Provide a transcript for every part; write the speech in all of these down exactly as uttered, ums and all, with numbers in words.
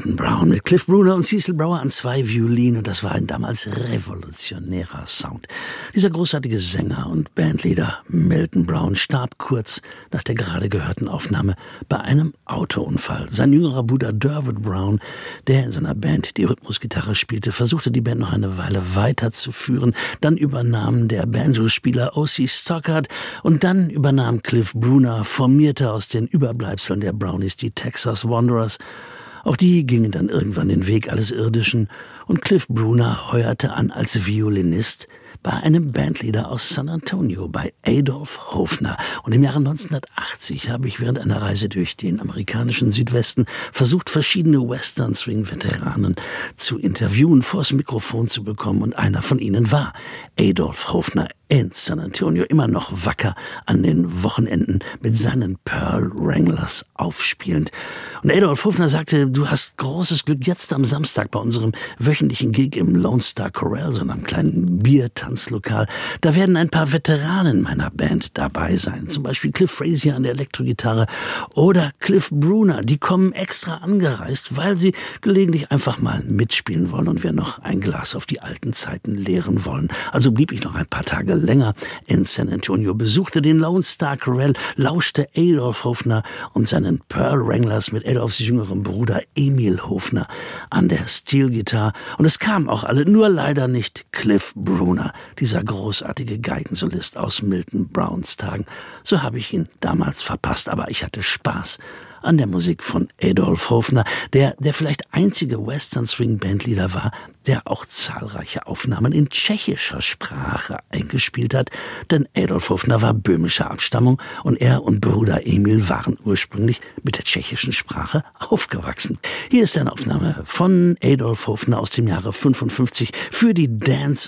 Milton Brown mit Cliff Bruner und Cecil Brower an zwei Violinen, und das war ein damals revolutionärer Sound. Dieser großartige Sänger und Bandleader Milton Brown starb kurz nach der gerade gehörten Aufnahme bei einem Autounfall. Sein jüngerer Bruder Derwood Brown, der in seiner Band die Rhythmusgitarre spielte, versuchte die Band noch eine Weile weiterzuführen. Dann übernahm der Banjospieler O C Stockard und dann übernahm Cliff Bruner, formierte aus den Überbleibseln der Brownies die Texas Wanderers. Auch die gingen dann irgendwann den Weg alles Irdischen, und Cliff Bruner heuerte an als Violinist bei einem Bandleader aus San Antonio, bei Adolph Hofner. Und im Jahre neunzehnhundertachtzig habe ich während einer Reise durch den amerikanischen Südwesten versucht, verschiedene Western-Swing-Veteranen zu interviewen, vors Mikrofon zu bekommen, und einer von ihnen war Adolph Hofner in San Antonio, immer noch wacker an den Wochenenden mit seinen Pearl Wranglers aufspielend. Und Adolph Hofner sagte: Du hast großes Glück, jetzt am Samstag bei unserem wöchentlichen Gig im Lone Star Chorale, so einem kleinen Biertanzlokal. Da werden ein paar Veteranen meiner Band dabei sein, zum Beispiel Cliff Frazier an der Elektrogitarre oder Cliff Bruner. Die kommen extra angereist, weil sie gelegentlich einfach mal mitspielen wollen und wir noch ein Glas auf die alten Zeiten leeren wollen. Also blieb ich noch ein paar Tage länger in San Antonio, besuchte den Lone Star Chorale, lauschte Adolph Hofner und seinen Pearl Wranglers mit Adolphs jüngerem Bruder Emil Hofner an der Steelgitarre. Und es kamen auch alle, nur leider nicht Cliff Bruner, dieser großartige Geigensolist aus Milton Browns Tagen. So habe ich ihn damals verpasst, aber ich hatte Spaß an der Musik von Adolph Hofner, der der vielleicht einzige Western-Swing-Bandleader war, der auch zahlreiche Aufnahmen in tschechischer Sprache eingespielt hat, denn Adolph Hofner war böhmischer Abstammung und er und Bruder Emil waren ursprünglich mit der tschechischen Sprache aufgewachsen. Hier ist eine Aufnahme von Adolph Hofner aus dem Jahre fünfundfünfzig für die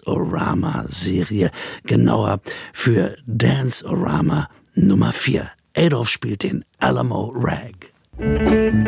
Dance-O-Rama-Serie, genauer für Dance-O-Rama Nummer vier. Adolph spielt den Alamo Rag.